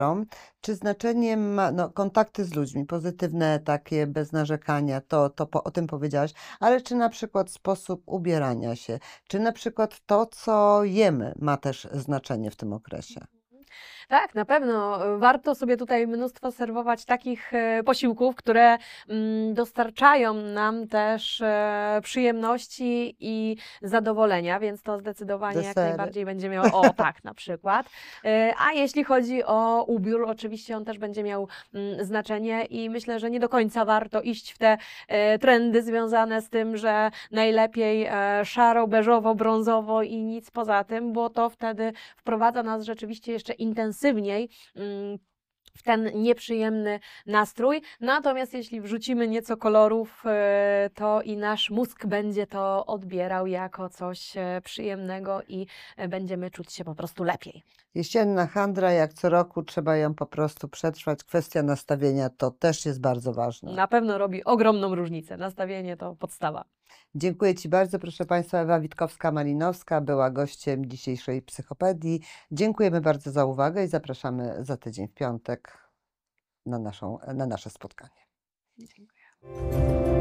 Czy znaczenie ma no, kontakty z ludźmi, pozytywne takie, bez narzekania, o tym powiedziałaś, ale czy na przykład sposób ubierania się, czy na przykład to, co jemy, ma też znaczenie w tym okresie? Tak, na pewno. Warto sobie tutaj mnóstwo serwować takich posiłków, które dostarczają nam też przyjemności i zadowolenia, więc to zdecydowanie jak Desery? najbardziej będzie miało, o tak, na przykład. A jeśli chodzi o ubiór, oczywiście on też będzie miał znaczenie i myślę, że nie do końca warto iść w te trendy związane z tym, że najlepiej szaro, beżowo, brązowo i nic poza tym, bo to wtedy wprowadza nas rzeczywiście jeszcze intensywniej w ten nieprzyjemny nastrój. Natomiast jeśli wrzucimy nieco kolorów, to i nasz mózg będzie to odbierał jako coś przyjemnego i będziemy czuć się po prostu lepiej. Jesienna handra, jak co roku, trzeba ją po prostu przetrwać. Kwestia nastawienia to też jest bardzo ważna. Na pewno robi ogromną różnicę. Nastawienie to podstawa. Dziękuję Ci bardzo, proszę Państwa. Ewa Witkowska-Malinowska była gościem dzisiejszej Psychopedii. Dziękujemy bardzo za uwagę i zapraszamy za tydzień w piątek na nasze spotkanie. Dziękuję.